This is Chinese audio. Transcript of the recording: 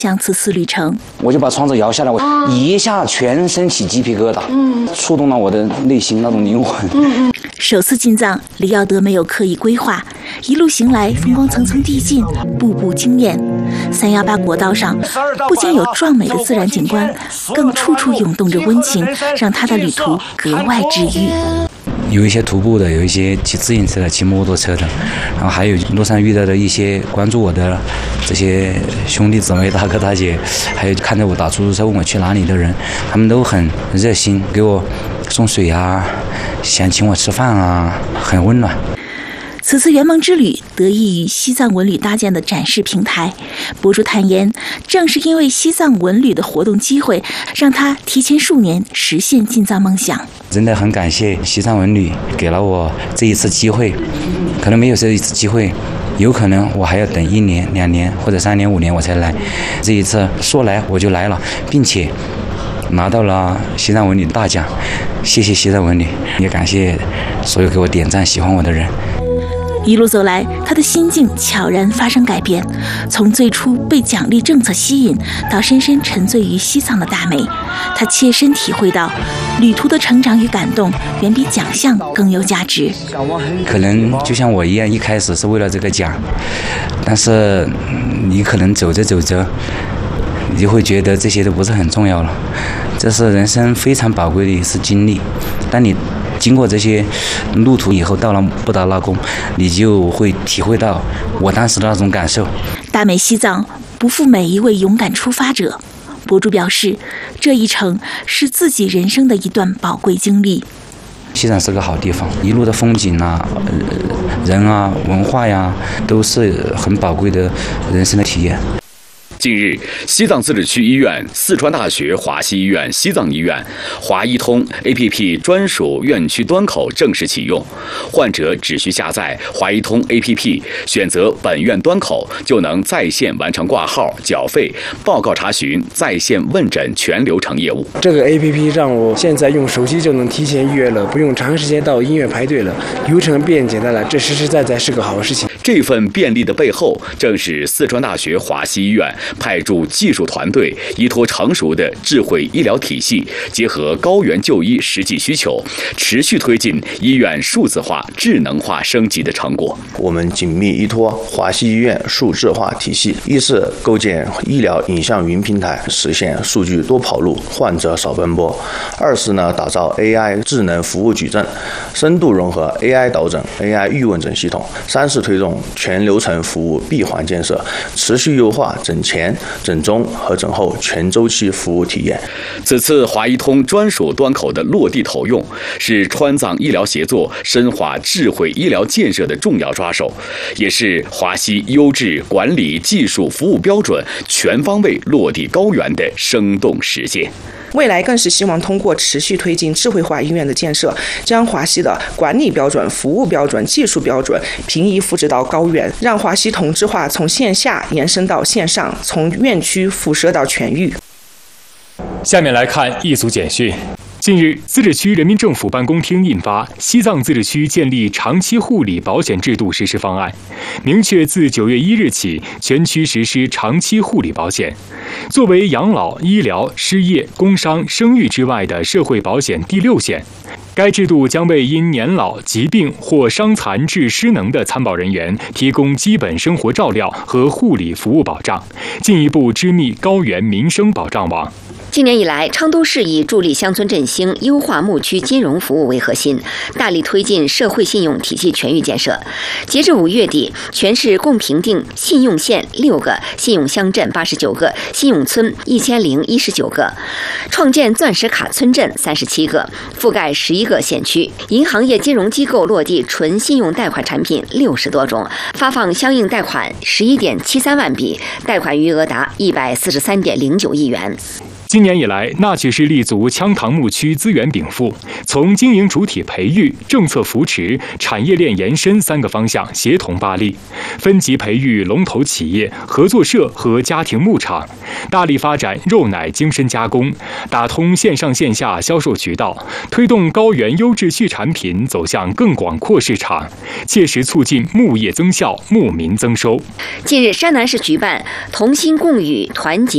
像此次旅程， 我就把窗子摇下来，我一下全身起鸡皮疙瘩，触动了我的内心那种灵魂。 首次进藏，李耀德没有刻意规划，一路行来，风光层层递进，步步惊艳。318国道上不仅有壮美的自然景观，更处处涌动着温情，让他的旅途格外治愈。 有一些徒步的，有一些骑自行车的，骑摩托车的，然后还有路上遇到的一些关注我的这些兄弟姊妹、大哥大姐，还有看着我打出租车问我去哪里的人，他们都很热心，给我送水啊，想请我吃饭啊，很温暖。 此次圆梦之旅得益于西藏文旅搭建的展示平台。博主坦言，正是因为西藏文旅的活动机会，让他提前数年实现进藏梦想。 真的很感谢西藏文旅给了我这一次机会，可能没有这一次机会，有可能我还要等1年、2年或者3年、5年我才来。这一次说来我就来了，并且拿到了西藏文旅大奖，谢谢西藏文旅，也感谢所有给我点赞、喜欢我的人。 一路走来，他的心境悄然发生改变，从最初被奖励政策吸引，到深深沉醉于西藏的大美。他切身体会到，旅途的成长与感动远比奖项更有价值。 可能就像我一样，一开始是为了这个奖，但是你可能走着走着，你就会觉得这些都不是很重要了。这是人生非常宝贵的一次经历，当你经过这些路途以后，到了布达拉宫，你就会体会到我当时的那种感受。 大美西藏不负每一位勇敢出发者。博主表示，这一程是自己人生的一段宝贵经历。 西藏是个好地方，一路的风景啊、人啊、文化呀，都是很宝贵的人生的体验。 近日，西藏自治区医院、四川大学华西医院西藏医院华医通 APP 专属院区端口正式启用，患者只需下载华医通 APP， 选择本院端口，就能在线完成挂号、缴费、报告查询、在线问诊全流程业务。 这个 APP 让我现在用手机就能提前预约了，不用长时间到医院排队了，流程变简单了，这实实在在是个好事情。 这份便利的背后，正是四川大学华西医院派驻技术团队依托成熟的智慧医疗体系，结合高原就医实际需求，持续推进医院数字化、智能化升级的成果。 我们紧密依托华西医院数字化体系，一是构建医疗影像云平台，实现数据多跑路、患者少奔波；二是打造 AI 智能服务矩阵，深度融合 AI 导诊、AI 预问诊系统；三是推动全流程服务闭环建设，持续优化诊前、诊中和诊后全周期服务体验。 此次华医通专属端口的落地投用，是川藏医疗协作深化智慧医疗建设的重要抓手，也是华西优质管理技术服务标准全方位落地高原的生动实践。 未来更是希望通过持续推进智慧化医院的建设，将华西的管理标准、服务标准、技术标准平移复制到高原，让华西同质化从线下延伸到线上，从院区辐射到全域。 下面来看一组简讯。近日，自治区人民政府办公厅印发《西藏自治区建立长期护理保险制度实施方案》，明确自9月1日起，全区实施长期护理保险。作为养老、医疗、失业、工伤、生育之外的社会保险第6险，该制度将为因年老、疾病或伤残致失能的参保人员提供基本生活照料和护理服务保障，进一步织密高原民生保障网。 今年以来，昌都市以助力乡村振兴、优化牧区金融服务为核心，大力推进社会信用体系全域建设。截至5月底，全市共评定信用县6个、信用乡镇89个、信用村1019个，创建钻石卡村镇37个，覆盖11个县区。银行业金融机构落地纯信用贷款产品60多种，发放相应贷款11.73万笔，贷款余额达143.09亿元。 今年以来，纳曲市立足羌塘牧区资源禀赋，从经营主体培育、政策扶持、产业链延伸3个方向协同发力，分级培育龙头企业、合作社和家庭牧场，大力发展肉奶精深加工，打通线上线下销售渠道，推动高原优质畜产品走向更广阔市场，切实促进牧业增效、牧民增收。 近日，山南市举办同心共语团结